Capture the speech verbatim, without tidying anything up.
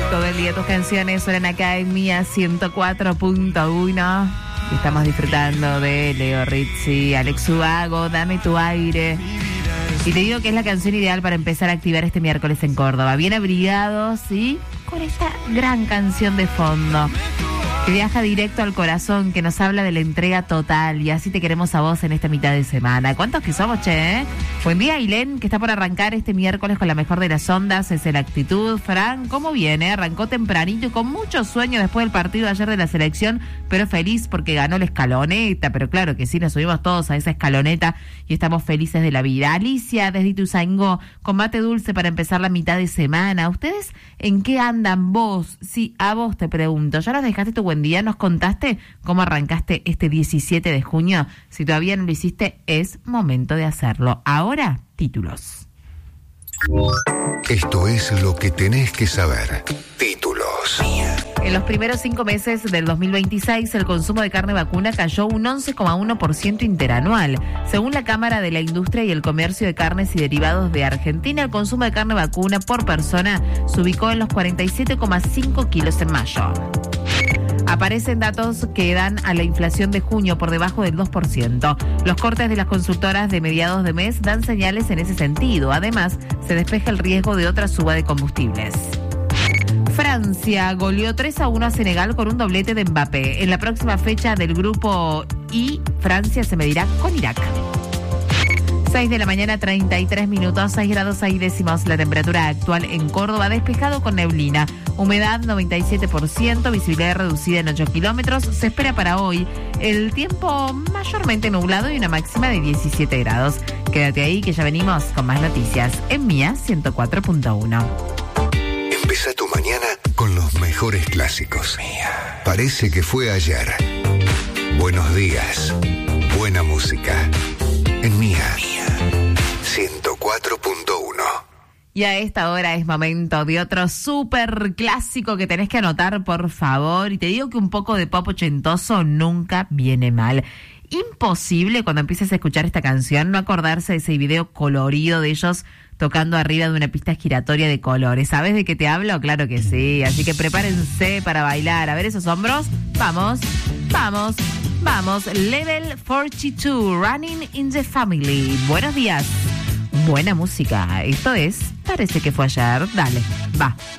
Todo el día tus canciones suenan acá en Mía ciento cuatro punto uno. Estamos disfrutando de Leo Rizzi, Alex Ubago, Dame tu aire. Y te digo que es la canción ideal para empezar a activar este miércoles en Córdoba. Bien abrigados y con esta gran canción de fondo que viaja directo al corazón, que nos habla de la entrega total. Y así te queremos a vos en esta mitad de semana. ¿Cuántos que somos, che? ¿eh? Buen día, Ailén, que está por arrancar este miércoles con la mejor de las ondas. Es la actitud. Fran, ¿cómo viene? Arrancó tempranito y con mucho sueño después del partido de ayer de la selección, pero feliz porque ganó la escaloneta. Pero claro que sí, nos subimos todos a esa escaloneta y estamos felices de la vida. Alicia, desde Ituzaingó, con mate dulce para empezar la mitad de semana. ¿Ustedes en qué andan vos? Sí, a vos te pregunto. ¿Ya nos dejaste tu buen día? ¿Nos contaste cómo arrancaste este diecisiete de junio? Si todavía no lo hiciste, es momento de hacerlo. Ahora, títulos. Esto es lo que tenés que saber. Títulos. En los primeros cinco meses del dos mil veintiséis, el consumo de carne vacuna cayó un once coma uno por ciento interanual. Según la Cámara de la Industria y el Comercio de Carnes y Derivados de Argentina, el consumo de carne vacuna por persona se ubicó en los cuarenta y siete coma cinco kilos en mayo. Aparecen datos que dan a la inflación de junio por debajo del dos por ciento. Los cortes de las consultoras de mediados de mes dan señales en ese sentido. Además, se despeja el riesgo de otra suba de combustibles. Francia goleó tres a uno a Senegal con un doblete de Mbappé. En la próxima fecha del grupo I, Francia se medirá con Irak. seis de la mañana, treinta y tres minutos, seis grados seis décimos la temperatura actual en Córdoba, despejado con neblina, humedad noventa y siete por ciento, visibilidad reducida en ocho kilómetros, se espera para hoy el tiempo mayormente nublado y una máxima de diecisiete grados. Quédate ahí que ya venimos con más noticias en Mía ciento cuatro punto uno. Empezá tu mañana con los mejores clásicos. Mía. Parece que fue ayer. Buenos días. Buena música. En Mía ciento cuatro punto uno. Y a esta hora es momento de otro súper clásico que tenés que anotar, por favor. Y te digo que un poco de pop ochentoso nunca viene mal. Imposible cuando empieces a escuchar esta canción no acordarse de ese video colorido de ellos tocando arriba de una pista giratoria de colores. ¿Sabes de qué te hablo? Claro que sí. Así que prepárense para bailar. A ver esos hombros. Vamos, vamos, vamos. Level cuarenta y dos, Running in the Family. Buenos días. Buena música. Esto es, parece que fue ayer. Dale, va.